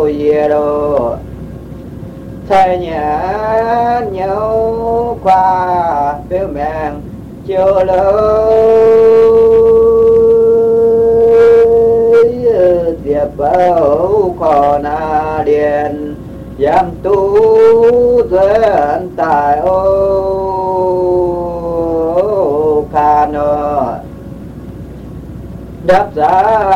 ye đô thay nhà nhau qua phiêu mèn chiều lối tiệp bầu khó na điền giam tu duyên tại ô kha nô đáp giá